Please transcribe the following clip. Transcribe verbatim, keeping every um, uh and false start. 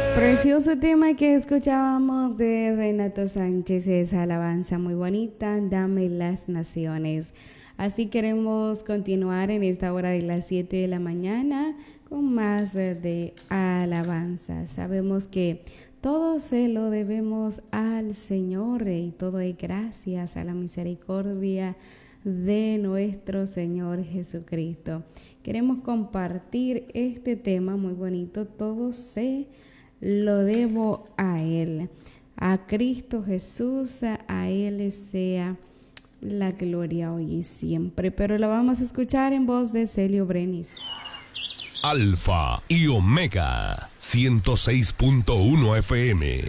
Precioso tema que escuchábamos de Renato Sánchez, esa alabanza muy bonita, Dame las Naciones. Así queremos continuar en esta hora de las siete de la mañana con más de alabanza. Sabemos que todo se lo debemos al Señor y todo es gracias a la misericordia de nuestro Señor Jesucristo. Queremos compartir este tema muy bonito, todo se lo debo a Él, a Cristo Jesús, a Él sea la gloria hoy y siempre. Pero la vamos a escuchar en voz de Celio Brenis. Alfa y Omega, ciento seis punto uno F M.